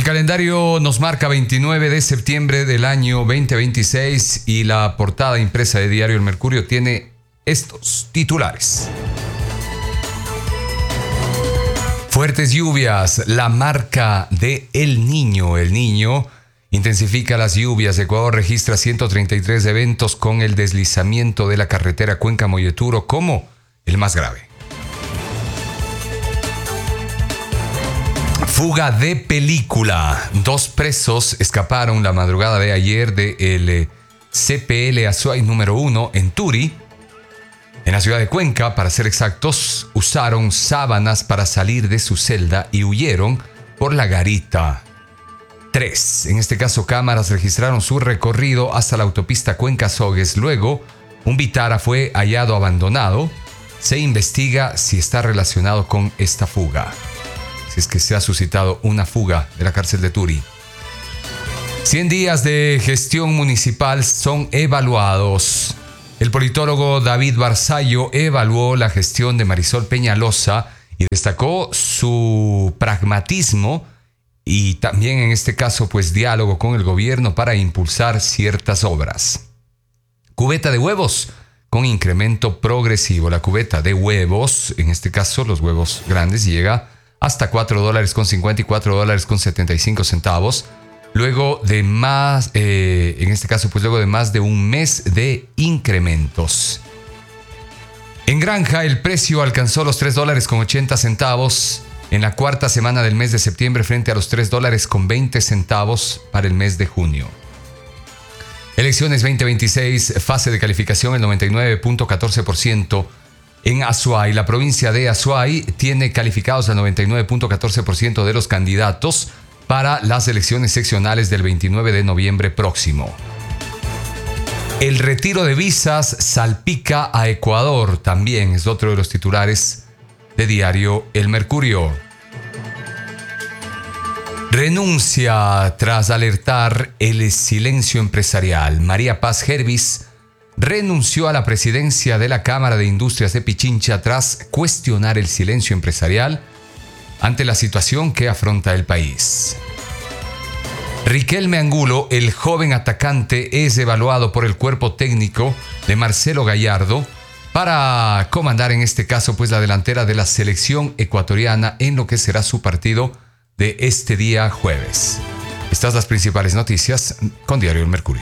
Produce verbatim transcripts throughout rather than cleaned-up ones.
calendario nos marca veintinueve de septiembre del año veinte veintiséis y la portada impresa de Diario El Mercurio tiene estos titulares. Fuertes lluvias, la marca de El Niño. El Niño intensifica las lluvias. Ecuador registra ciento treinta y tres eventos con el deslizamiento de la carretera Cuenca-Moyeturo como el más grave. Fuga de película. Dos presos escaparon la madrugada de ayer del C P L Azuay número uno en Turi. En la ciudad de Cuenca, para ser exactos, usaron sábanas para salir de su celda y huyeron por la garita tres. En este caso, cámaras registraron su recorrido hasta la autopista Cuenca-Sogues. Luego, un Vitara fue hallado abandonado. Se investiga si está relacionado con esta fuga. Si es que se ha suscitado una fuga de la cárcel de Turi. cien días de gestión municipal son evaluados. El politólogo David Barzallo evaluó la gestión de Marisol Peñalosa y destacó su pragmatismo y también en este caso pues diálogo con el gobierno para impulsar ciertas obras. Cubeta de huevos con incremento progresivo. La cubeta de huevos, en este caso los huevos grandes, llega hasta cuatro dólares con cincuenta y cuatro dólares con setenta y cinco centavos. Luego de más, eh, en este caso, pues luego de más de un mes de incrementos. En Granja, el precio alcanzó los tres dólares con ochenta centavos en la cuarta semana del mes de septiembre frente a los tres dólares con veinte centavos para el mes de junio. Elecciones veinte veintiséis, fase de calificación el noventa y nueve punto catorce por ciento. En Azuay, la provincia de Azuay tiene calificados al noventa y nueve punto catorce por ciento de los candidatos para las elecciones seccionales del veintinueve de noviembre próximo. El retiro de visas salpica a Ecuador, también es otro de los titulares de Diario El Mercurio. Renuncia tras alertar el silencio empresarial. María Paz Hervis renunció a la presidencia de la Cámara de Industrias de Pichincha tras cuestionar el silencio empresarial ante la situación que afronta el país. Riquelme Angulo, el joven atacante, es evaluado por el cuerpo técnico de Marcelo Gallardo para comandar en este caso pues la delantera de la selección ecuatoriana en lo que será su partido de este día jueves. Estas las principales noticias con Diario El Mercurio.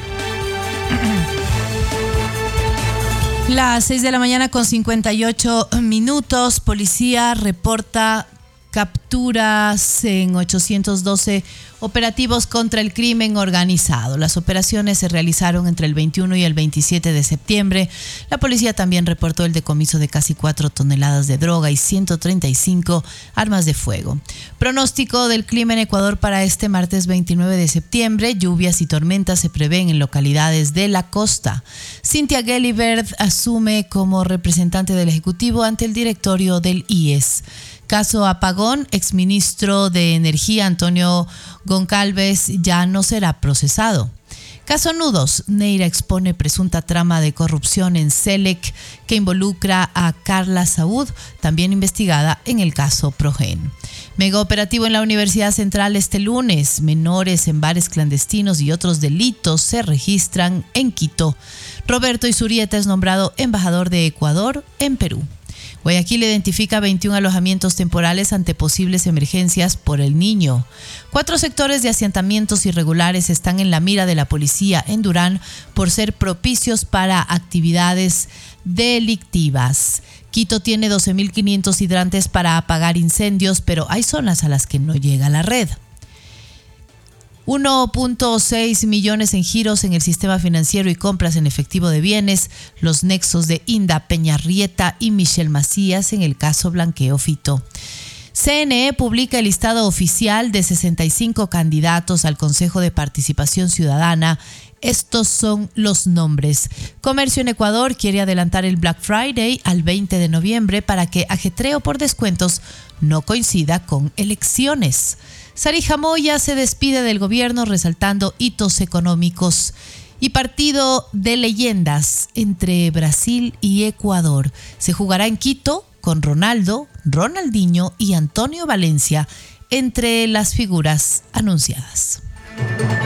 Las seis de la mañana con cincuenta y ocho minutos. Policía reporta capturas en ochocientos doce operativos contra el crimen organizado. Las operaciones se realizaron entre el veintiuno y el veintisiete de septiembre. La policía también reportó el decomiso de casi cuatro toneladas de droga y ciento treinta y cinco armas de fuego. Pronóstico del clima en Ecuador para este martes veintinueve de septiembre. Lluvias y tormentas se prevén en localidades de la costa. Cynthia Gelibert asume como representante del Ejecutivo ante el directorio del I E S. Caso apagón, exministro de Energía Antonio Goncalves ya no será procesado. Caso Nudos, Neira expone presunta trama de corrupción en Selec que involucra a Carla Saúd, también investigada en el caso Progen. Mega operativo en la Universidad Central este lunes. Menores en bares clandestinos y otros delitos se registran en Quito. Roberto Izurieta es nombrado embajador de Ecuador en Perú. Guayaquil identifica veintiún alojamientos temporales ante posibles emergencias por el Niño. Cuatro sectores de asentamientos irregulares están en la mira de la policía en Durán por ser propicios para actividades delictivas. Quito tiene doce mil quinientos hidrantes para apagar incendios, pero hay zonas a las que no llega la red. uno punto seis millones en giros en el sistema financiero y compras en efectivo de bienes, los nexos de Inda Peñarrieta y Michelle Macías en el caso Blanqueo Fito. C N E publica el listado oficial de sesenta y cinco candidatos al Consejo de Participación Ciudadana. Estos son los nombres. Comercio en Ecuador quiere adelantar el Black Friday al veinte de noviembre para que ajetreo por descuentos no coincida con elecciones. Sarija Moya se despide del gobierno resaltando hitos económicos. Y partido de leyendas entre Brasil y Ecuador. Se jugará en Quito con Ronaldo, Ronaldinho y Antonio Valencia entre las figuras anunciadas.